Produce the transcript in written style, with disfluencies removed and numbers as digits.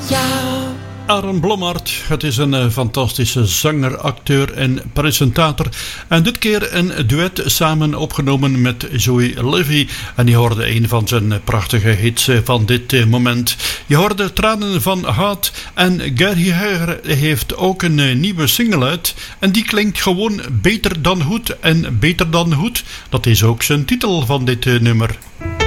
jou. Aaron Blommaert, het is een fantastische zanger, acteur en presentator. En dit keer een duet samen opgenomen met Zoe Levy. En je hoorde een van zijn prachtige hits van dit moment. Je hoorde Tranen van Haat. En Gary Heuger heeft ook een nieuwe single uit. En die klinkt gewoon beter dan goed. En beter dan goed, dat is ook zijn titel van dit nummer.